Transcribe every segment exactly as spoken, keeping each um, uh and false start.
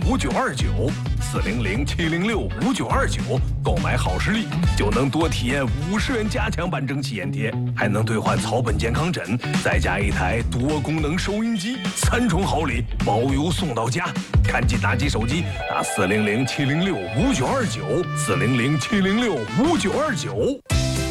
五九二九，四零零七零六五九二九，购买好视力就能多体验五十元加强版蒸汽眼贴，还能兑换草本健康枕，再加一台多功能收音机，三重好礼，包邮送到家。赶紧拿起手机打四零零七零六五九二九，四零零七零六五九二九。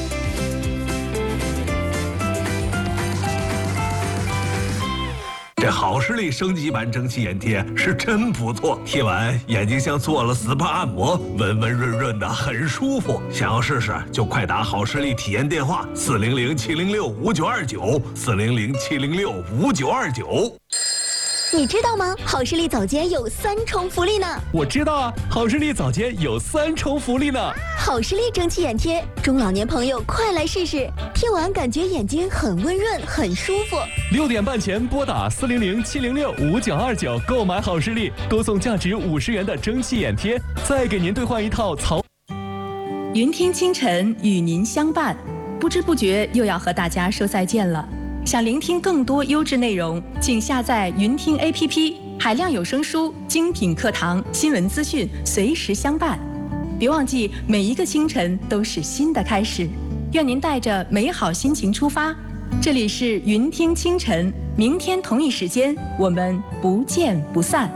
这好视力升级版蒸汽眼贴是真不错，贴完眼睛像做了 S P A 按摩，温温润润的，很舒服。想要试试就快打好视力体验电话四零零七零六五九二九，四零零七零六五九二九。 你知道吗？好视力早间有三重福利呢！ 我知道啊，好视力早间有三重福利呢。 好视力蒸汽眼贴，中老年朋友快来试试，贴完感觉眼睛很温润，很舒服。 六点半前拨打四零零七零六五九二九购买好视力，多送价值五十元的蒸汽眼贴，再给您兑换一套曹。 云听清晨与您相伴，不知不觉又要和大家说再见了。想聆听更多优质内容，请下载云听 A P P， 海量有声书、精品课堂、新闻资讯，随时相伴。别忘记，每一个清晨都是新的开始。愿您带着美好心情出发。这里是云听清晨，明天同一时间，我们不见不散。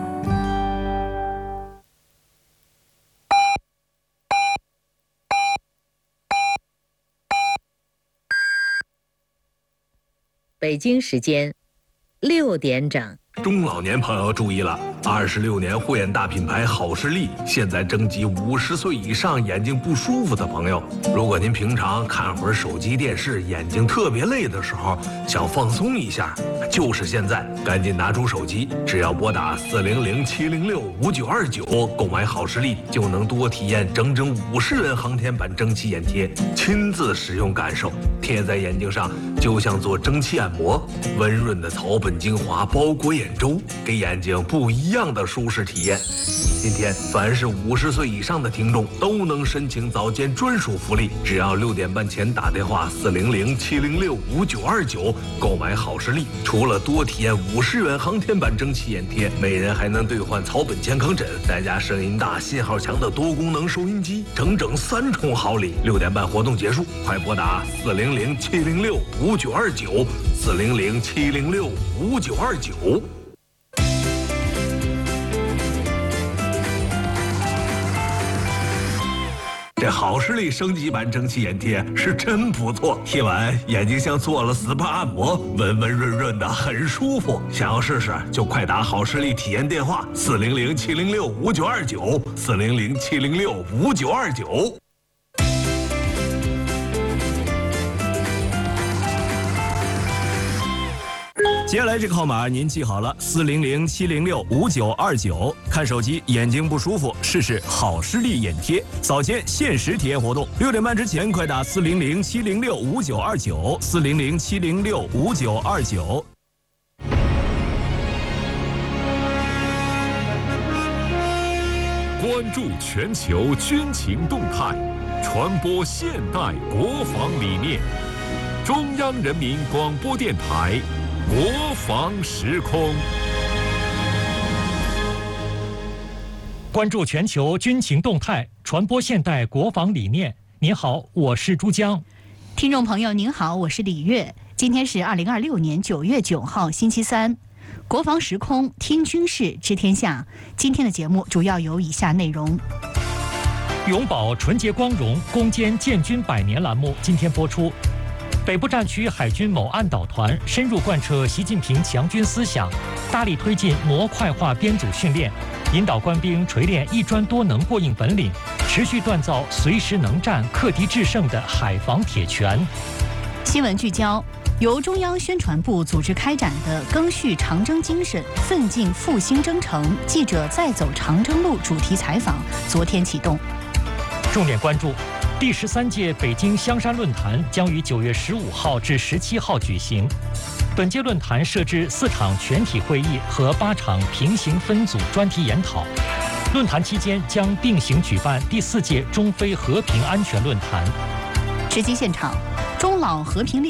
北京时间六点整。 中老年朋友注意了，二十六年护眼大品牌好视力现在征集五十岁以上眼睛不舒服的朋友。如果您平常看会儿手机电视，眼睛特别累的时候，想放松一下，就是现在，赶紧拿出手机，只要拨打四零零七零六五九二九，购买好视力就能多体验整整五十元航天版蒸汽眼贴，亲自使用感受，贴在眼睛上就像做蒸汽按摩，温润的草本精华包裹眼周，给眼睛不一样的舒适体验。今天凡是五十岁以上的听众都能申请早间专属福利，只要六点半前打电话四零零七零六五九二九购买好视力，除了多体验五十元航天版蒸汽眼贴，每人还能兑换草本健康枕，再加声音大、信号强的多功能收音机，整整三重好礼。六点半活动结束，快拨打四零零七零六五九二九，四零零七零六五九二九。这好视力升级版蒸汽眼贴是真不错，贴完眼睛像做了 S P A 按摩，温温润润的，很舒服。想要试试就快打好视力体验电话四零零七零六五九二九，四零零七零六五九二九。 接下来这个号码您记好了，四零零七零六五九二九。看手机眼睛不舒服，试试好视力眼贴，早间限时体验活动。六点半之前快打四零零七零六五九二九，四零零七零六五九二九。 关注全球军情动态，传播现代国防理念。中央人民广播电台。国防时空， 关注全球军情动态，传播现代国防理念。您好，我是珠江。 听众朋友您好，我是李月。今天是二零二六年九月九号，星期三。国防时空，听军事，知天下。今天的节目主要有以下内容： 永葆纯洁光荣，攻坚建军百年栏目今天播出。北部战区海军某岸导团深入贯彻习近平强军思想，大力推进模块化编组训练，引导官兵锤炼一专多能过硬本领，持续锻造随时能战、克敌制胜的海防铁拳。 新闻聚焦：由中央宣传部组织开展的赓续长征精神、奋进复兴征程记者再走长征路主题采访昨天启动。 重点关注。第十三届北京香山论坛将于九月十五号至十七号举行。本届论坛设置四场全体会议和八场平行分组专题研讨。论坛期间将并行举办第四届中非和平安全论坛。 实际现场，中老和平